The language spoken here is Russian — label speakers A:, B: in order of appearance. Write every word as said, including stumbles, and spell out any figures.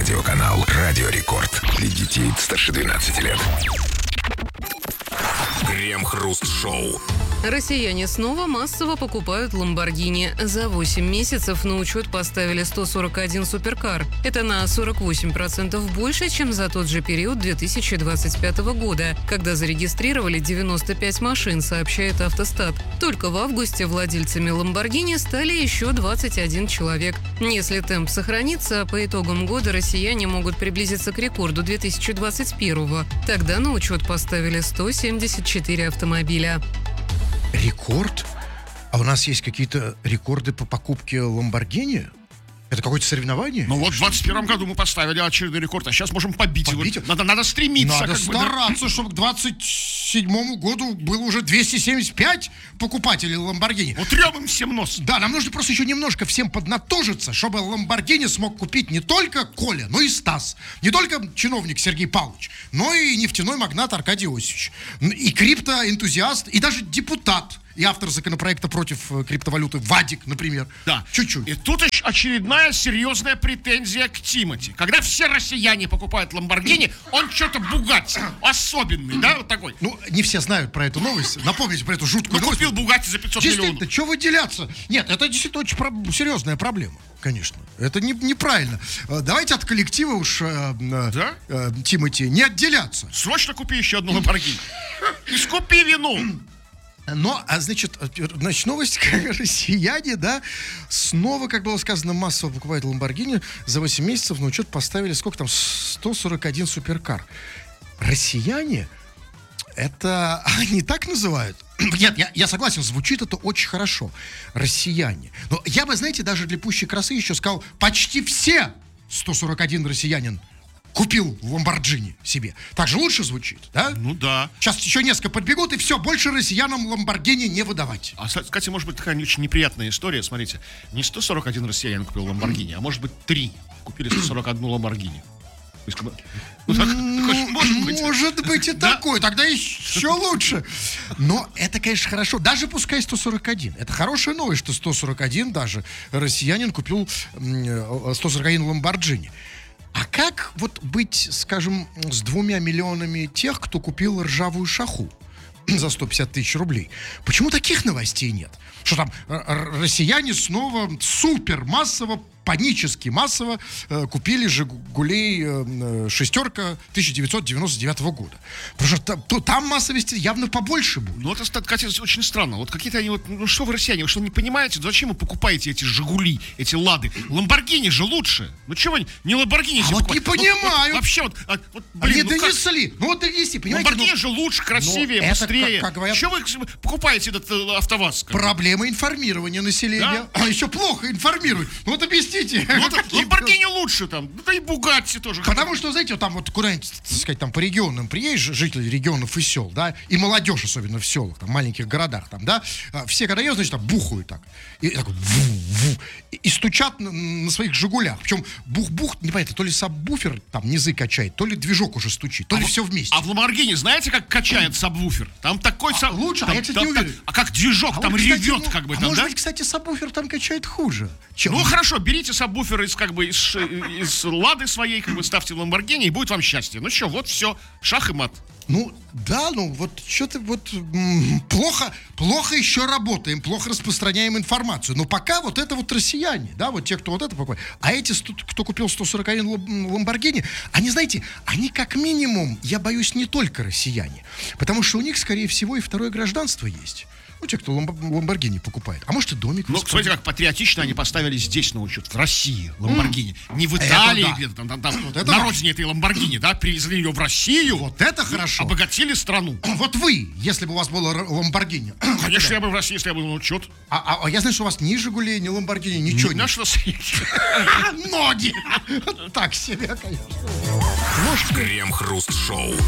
A: телерадиоканал «Радио Рекорд». Для детей старше двенадцати лет. Крем-хруст-шоу.
B: Россияне снова массово покупают «Ламборгини». За восемь месяцев на учет поставили сто сорок один суперкар. Это на сорок восемь процентов больше, чем за тот же период две тысячи двадцать пятого года, когда зарегистрировали девяносто пять машин, сообщает «Автостат». Только в августе владельцами «Ламборгини» стали еще двадцать один человек. Если темп сохранится, по итогам года россияне могут приблизиться к рекорду две тысячи двадцать первого. Тогда на учет поставили сто семьдесят четыре автомобиля.
C: Рекорд? А у нас есть какие-то рекорды по покупке «Ламборгини»? Это какое-то соревнование?
D: Ну вот в двадцать первом году мы поставили очередной рекорд, а сейчас можем побить,
C: побить?
D: его. Надо, надо стремиться.
C: Надо
D: как
C: стараться,
D: бы, да?
C: чтобы к двадцать седьмому году было уже двести семьдесят пять покупателей «Ламборгини».
D: Утрем им всем нос.
C: Да, нам нужно просто еще немножко всем поднатужиться, чтобы «Ламборгини» смог купить не только Коля, но и Стас. Не только чиновник Сергей Павлович, но и нефтяной магнат Аркадий Иосифович. И криптоэнтузиаст, и даже депутат. И автор законопроекта против криптовалюты Вадик, например.
D: Да.
C: Чуть-чуть.
D: И тут очередная серьезная претензия к Тимати. Когда все россияне покупают «Ламборгини», он что-то Бугатти особенный, да, вот такой.
C: Ну, не все знают про эту новость. Напомните про эту жуткую
D: ну,
C: новость.
D: купил Бугатти за пятьсот миллионов.
C: Действительно, что выделяться? Нет, это действительно очень про- серьезная проблема, конечно. Это не, неправильно. Давайте от коллектива уж э,
D: да?
C: э, Тимати не отделяться.
D: Срочно купи еще одну «Ламборгини». Искупи вину.
C: Но, а значит, значит, новость, как россияне, да, снова, как было сказано, массово покупают «Ламборгини». За восемь месяцев на учет поставили, сколько там, сто сорок один суперкар. Россияне, это они так называют? Нет, я, я согласен, звучит это очень хорошо. Россияне. Но я бы, знаете, даже для пущей красы еще сказал, почти все сто сорок один россиянин купил «Ламборджини» себе. Так же лучше звучит, да?
D: Ну да.
C: Сейчас еще несколько подбегут, и все, больше россиянам «Ламборгини» не выдавать.
D: А, кстати, может быть такая не очень неприятная история. Смотрите, не сто сорок один россиянин купил «Ламборгини», а может быть три купили сто сорок одну «Ламборгини». Ну, так,
C: ну,
D: может быть,
C: может быть и
D: да?
C: такой, тогда еще лучше. Но это, конечно, хорошо. Даже пускай сто сорок один. Это хорошая новость, что сто сорок один даже россиянин купил сто сорок один «Ламборджини». А как вот быть, скажем, с двумя миллионами тех, кто купил ржавую шаху за сто пятьдесят тысяч рублей? Почему таких новостей нет? Что там россияне снова супер массово, панически массово э, купили «Жигулей» э, шестерка тысяча девятьсот девяносто девятого года. Потому что там, то, там массовости явно побольше будет.
D: Ну, это, кстати, очень странно. Вот какие-то они вот, ну что вы, россияне, вы что, не понимаете, зачем вы покупаете эти «Жигули», эти «Лады»? «Ламборгини» же лучше. Ну, чего вы не «Ламборгини»
C: А вот
D: покупаете?
C: не понимаю.
D: Вот, вот, вообще вот, а, вот блин,
C: Они
D: ну
C: донесли. Как? Ну, вот донесли, понимаете?
D: «Ламборгини»
C: ну,
D: же лучше, красивее,
C: ну, это,
D: быстрее.
C: как, как говорят,
D: чего вы покупаете этот э, АвтоВАЗ?
C: Проблема информирования населения. Да? А еще плохо информируют. Ну, вот объясните.
D: Ну, вот, «Ламборгини» лучше там, да и «Бугатти» тоже.
C: Потому что, знаете, вот там вот куда-нибудь, так сказать, там по регионам приедешь, жители регионов и сел, да, и молодежь, особенно в селах, там, маленьких городах, там, да, все, когда едут, значит, там, бухают так, и, так, ву-ву, и, и стучат на, на своих «Жигулях». Причем бух-бух, непонятно, то ли сабвуфер там низы качает, то ли движок уже стучит, то ли а все вместе.
D: А в «Ламборгини» знаете, как качает сабвуфер? Там такой...
C: А,
D: саб...
C: лучше,
D: там,
C: а я, кстати,
D: там,
C: не
D: там,
C: уверен.
D: А как движок,
C: а
D: там
C: вот,
D: ревет,
C: кстати, ну,
D: как бы,
C: а
D: там,
C: может
D: да?
C: быть, кстати, сабвуфер там качает хуже, чем...
D: Ну, хорошо, берите сабвуфер из, как бы, из, из «Лады» своей, как бы, ставьте в «Ламборгини», и будет вам счастье. Ну что, вот все, шах и мат.
C: Ну, да, ну, вот что-то вот м- плохо, плохо еще работаем, плохо распространяем информацию. Но пока вот это вот россияне, да, вот те, кто вот это покупает. А эти, кто купил сто сорок один «Ламборгини», они, знаете, они как минимум, я боюсь, не только россияне. Потому что у них, скорее всего, и второе гражданство есть. Ну, те, кто «Ламборгини» покупает. А может, и домик.
D: Ну, смотрите, как патриотично они поставили здесь на учет. В России «Ламборгини». Mm. Не в Италии, да. где-то там, там, там вот на родине этой «Ламборгини», да, привезли ее в Россию.
C: Вот это хорошо.
D: Обогатили страну.
C: Вот вы, если бы у вас было «Ламборгини».
D: Конечно, я бы в России, если я был на учет.
C: А, а, а я знаю, что у вас ни «Жигулей», ни «Ламборгини», ничего нет.
D: На что свете.
C: Ноги. Так себе, конечно.
A: Крем-хруст-шоу.